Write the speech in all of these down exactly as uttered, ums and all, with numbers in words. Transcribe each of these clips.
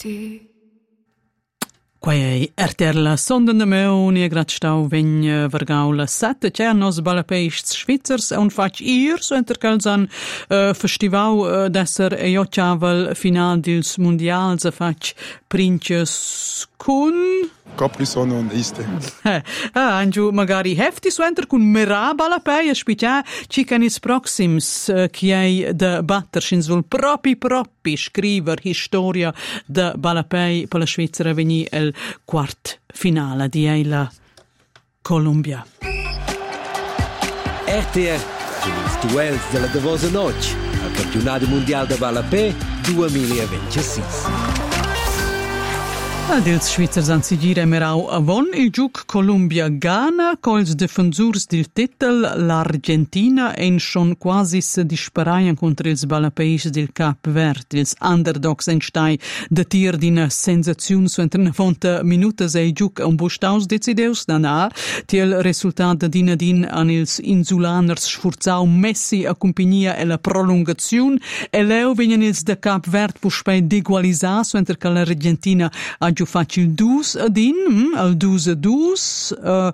Ti. Quai erterla sonden de meu nie grad stau vegn vergaula sette cernos balapeists Schweizers un fac ir so intercalzan uh, festival uh, desser e io chavel final dils mundials a fac princes kun Capri-Sonne und Iste. Eh, ah, angiu magari hefti su enter cun mera balapei a spicia ci canis proxims uh, chiei de batter schins vol propi propi scriver historia de balapei per la Svizzera veni el quart finale di la Colombia. R T R, els duels de la Davosa Noche, al Campionato Mondiale de Balapè duemilaventisei. Dils Schweizers an Sigire merau avon il giuc Colombia-Ghana cols defensurs del titel l'Argentina en schon quasi se disparaien contra ils balapeis del Cap Verd. Ils underdogs en stai de tir d'ina sensaziun su entre novanta minutas e il giuc un bustaus decideus d'anar tiel resultat d'ina din an ils insulaners sforzau Messi a compagnia e la prolongaziun e leo venien ils de Cap Verd puspei d'egualisar su entre che l'Argentina a giù facil dus adin, al dus a dus, uh,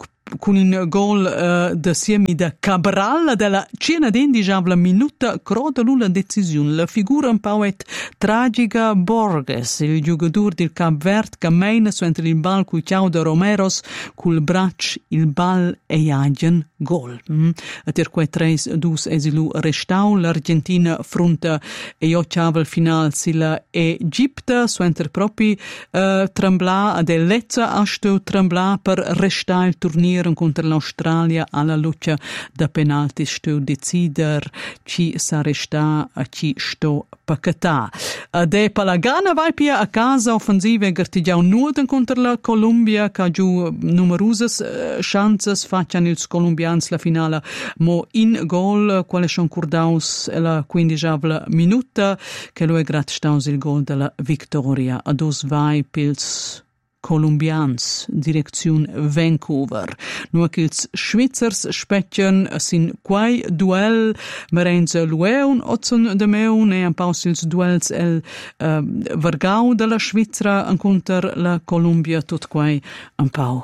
con un gol uh, de siemi de Cabral della cena d'endi già la minuta croda la decisione. La figura un po' et tragica Borges, il giocatore del Cap Verd che meina su entre il bal cui ciao de Romeros col braccio il bal e agen gol. Mm? A ter quei tres dus esilu restau l'Argentina fronte e io ciao al final sila Egipta su entre propi uh, trembla ad lezza asto trembla per restare il turnier contro l'Australia alla luce da penalti sto decider ci sa resta a ci sto pacatà. De Palagana vai pia a casa offensive gartigiau nuoden contro la Colombia che giù numerosas uh, chances facciano ils colombians la finale mo in gol quale son curdaus la quindicesima minuta che lo è gratstaus il gol della vittoria a dos vai pils Colombians, Direktion Vancouver. Nur qu'ils Schweizers spettien sin quai duell merenze lueun otzen de meun e un paus ils duels el uh, vergau de la Svizzera inconter la Colombia tot quai un pau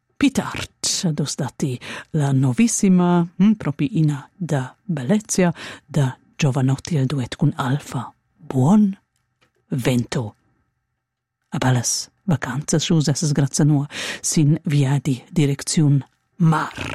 pitart. Dos dati la novissima hm, propi ina da bellezia da Giovanotti el duet con Alfa. Buon vento. A ballas vacanze, schus esses grazie nur sin via di Direktion Mar.